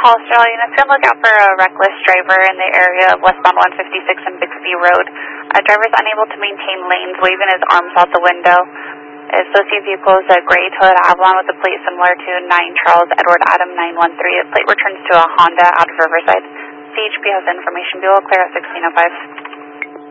call, Australia. It's going to look out for a reckless driver in the area of westbound 156 and Bixby Road. Driver is unable to maintain lanes, waving his arms out the window. Associated vehicle is a gray Toyota Avalon with a plate similar to 9 Charles Edward Adam 913. The plate returns to a Honda out of Riverside. CHP has information. Be all clear at 1605.